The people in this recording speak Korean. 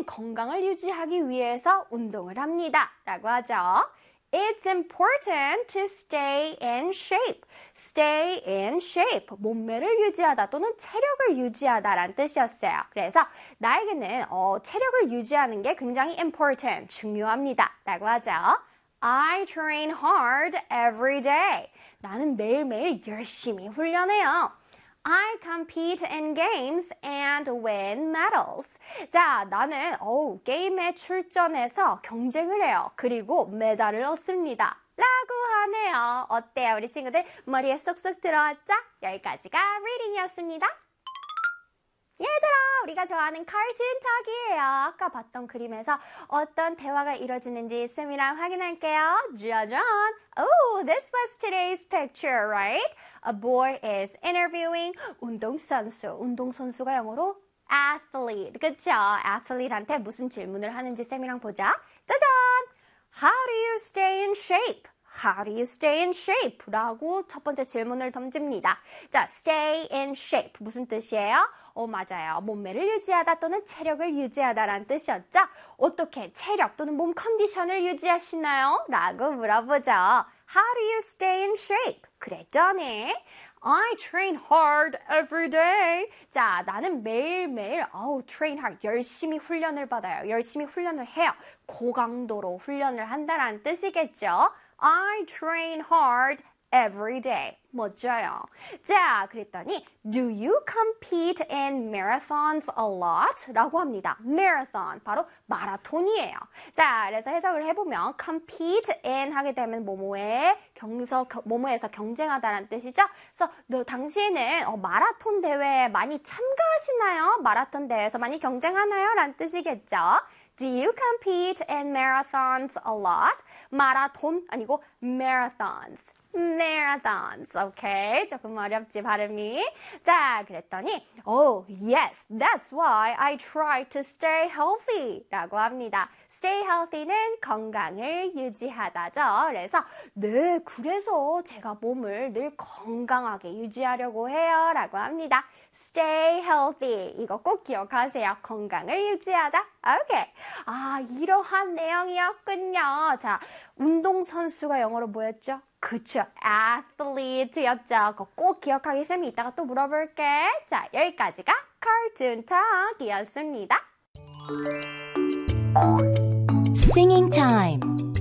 건강을 유지하기 위해서 운동을 합니다. 라고 하죠. It's important to stay in shape. Stay in shape. 몸매를 유지하다 또는 체력을 유지하다라는 뜻이었어요. 그래서 나에게는 체력을 유지하는 게 굉장히 important, 중요합니다. 라고 하죠. I train hard every day. 나는 매일매일 열심히 훈련해요. I compete in games and win medals. 자, 나는 게임에 출전해서 경쟁을 해요. 그리고 메달을 얻습니다. 라고 하네요. 어때요, 우리 친구들? 머리에 쏙쏙 들어왔죠? 여기까지가 리딩이었습니다. 얘들아, 우리가 좋아하는 카툰 톡이에요. 아까 봤던 그림에서 어떤 대화가 이루어지는지 쌤이랑 확인할게요. 짜잔! Oh, this was today's picture, right? A boy is interviewing 운동선수가 영어로 athlete. 그쵸? athlete한테 무슨 질문을 하는지 쌤이랑 보자. 짜잔! How do you stay in shape? How do you stay in shape? 라고 첫 번째 질문을 던집니다. 자, stay in shape. 무슨 뜻이에요? 맞아요. 몸매를 유지하다 또는 체력을 유지하다라는 뜻이었죠? 어떻게 체력 또는 몸 컨디션을 유지하시나요? 라고 물어보죠. How do you stay in shape? 그랬더니 I train hard every day. 자, 나는 매일매일 train hard, 열심히 훈련을 받아요. 열심히 훈련을 해요. 고강도로 훈련을 한다라는 뜻이겠죠? I train hard every day. 멋져요. 자, 그랬더니 Do you compete in marathons a lot? 라고 합니다. Marathon, 바로 마라톤이에요. 자, 그래서 해석을 해보면 compete in 하게 되면 뭐뭐에서 경쟁하다라는 뜻이죠. 그래서 당신은 마라톤 대회에 많이 참가하시나요? 마라톤 대회에서 많이 경쟁하나요? 라는 뜻이겠죠. Do you compete in marathons a lot? 마라톤 아니고 marathons. Marathons, okay? 조금 어렵지, 발음이. 자, 그랬더니 Oh, yes, that's why I try to stay healthy 라고 합니다. Stay healthy는 건강을 유지하다죠. 그래서 네, 그래서 제가 몸을 늘 건강하게 유지하려고 해요 라고 합니다. Stay healthy. 이거 꼭 기억하세요. 건강을 유지하다. 오케이. 이러한 내용이었군요. 자, 운동선수가 영어로 뭐였죠? 그쵸. athlete였죠. 그거 꼭 기억하기 쌤이 이따가 또 물어볼게. 자, 여기까지가 카툰 톡이었습니다. Singing time.